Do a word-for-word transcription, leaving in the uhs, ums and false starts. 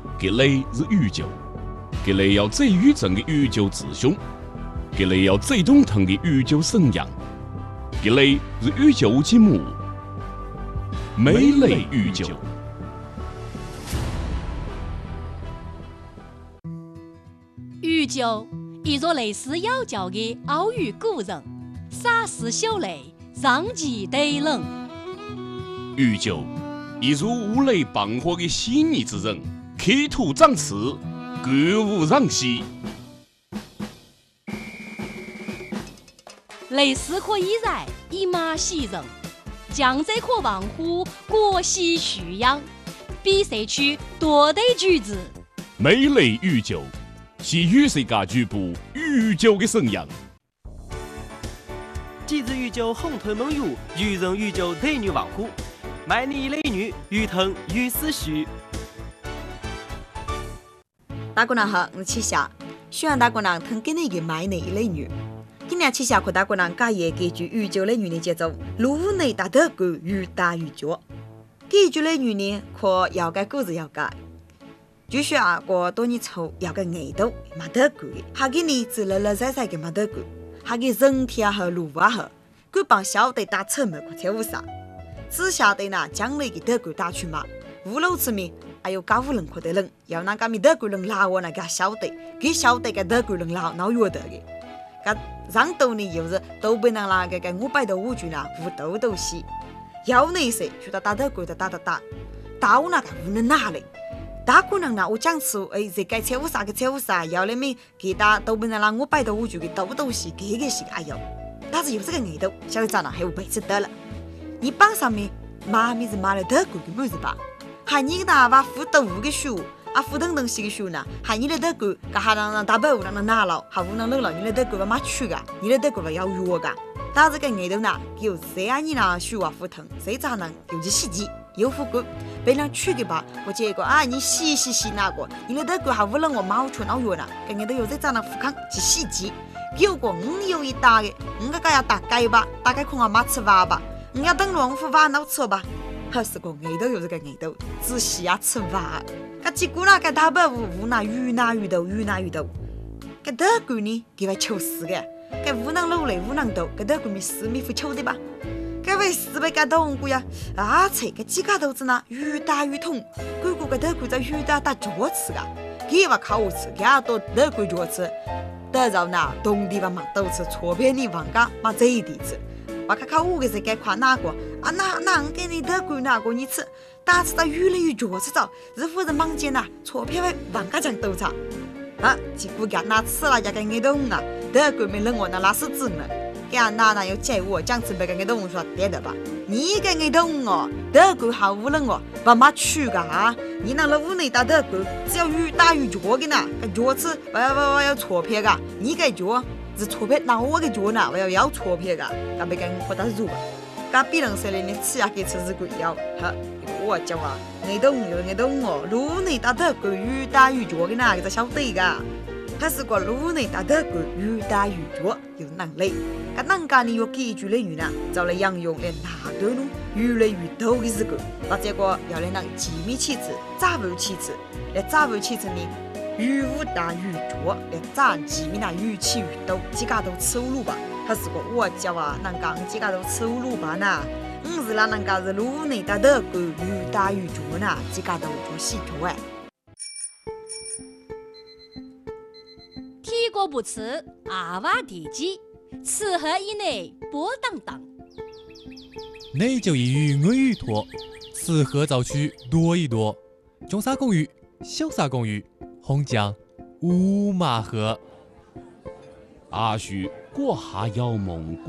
这类是宇宙，这类要最宇宙的宇宙之兄，这类要最动听的宇宙声音，这类是宇宙节目，美类宇宙。 宇宙，一座类似妖教的奥语古人，洒似小雷，上极对人。 宇宙，一座五雷傍火的细腻之人，刻土长刺，歌舞让西。 雷势可以然，以马喜人；江水可望乎，国喜蓄养。比赛区多对句子， 美类宇宙。是与世界局部宇宙的声音。 几日宇宙红腿猛乳，愚人宇宙对女王虎，卖你雷女鱼腾鱼思绪。 大姑娘好，我是七霞，希望大姑娘听今日的卖你雷女。今年七霞和大姑娘加演这句宇宙雷女的节奏，路内大德国越大越脚。这句雷女呢，可要改故事要改。据说啊，过多年后要个爱豆没得过，他给你只乐乐在在的没得过，他给人体和路啊和，佢帮小队打车门和跳舞啥，只晓得呢将来的德国打去嘛，五路之面还有搞五人可得人，要那个米德国人拉我那个小队，给小队个德国人拉闹约得的，个上头呢又是都被那那个个五百多五军啊无斗斗戏，要那些就到打德国的打打打，打我那个无能哪里。大姑娘呢，我讲出哎，这该跳舞啥个跳舞啥，要你们给他都不能让我摆到舞剧的斗斗戏，这个是哎呦，但是有这个爱豆，小队长呢还有辈子得了。你榜上面妈咪是买了德国的妹子吧？还你给他把副斗舞的书啊，副等等戏的书呢，还你的德国，噶还让让大伯让让拿了，还无能了，你的德国把买去个，你的德国要约个，但是个爱豆呢，有谁啊你那书啊副疼，谁咋能有些细节？有副歌，别人去的吧，我结果啊，你洗洗洗那个，你的德国还无论我毛出脑药呢，跟人都有在长那富康去洗机，有个五有一打的，五个要大概吧，大概可能马吃饭吧，你要等龙夫饭脑吃吧，还是个爱豆有这个爱豆，只洗啊吃饭，个结果那个大伯无无那鱼那鱼豆鱼那鱼豆，个德国呢，给他求死的，个无能努力无能斗，个德国米死米不求的吧。各位四百个动物呀，啊，这个几个豆子呢，越大越痛。各个个德国在越大打脚吃啊，给我靠吃，给我多德国脚吃。得着呢，东地方嘛都吃，错偏你房家嘛这一地吃。我看看我个是该夸哪个啊？那那我给你德国哪个你吃？打吃到越来越脚吃着，日夫人忙间呐，错偏为房家讲都吃。啊，结果给那吃了一个爱动啊，德国没人我那拉是真了。给俺奶奶要教我讲次别个爱动说对的吧？你个爱动哦，德国好无人哦，爸妈去个啊！你那老屋内打德国，只要越打越脚的呢，个脚子我要我要错撇个，你个脚是错撇，那我个脚呢我要要错撇个，个别个我打住吧。个别人说的你吃下给吃是贵要，好，我讲啊，爱动有爱动哦，屋内打德国越打越脚的呢，个晓得个。他是个路内打德国越打越脚有能力，个能干你有几句雷语呢？就来养用连大对路越来越多的日子，那结果要来能机密气质、杂物气质，来杂物气质呢，越武打越脚，来咱机密那越起越多，几家都吃路吧？他是个我叫啊，能干几家都吃路吧呢？我是那能干是路内打德国越打越脚呢，几家都做洗脚哎。 体国不吃，阿娃地基，吃喝以内波荡荡。 内就一鱼我鱼多，吃喝早去多一多。中沙公寓，小沙公寓，红酱五马河。 阿叔，过下要梦。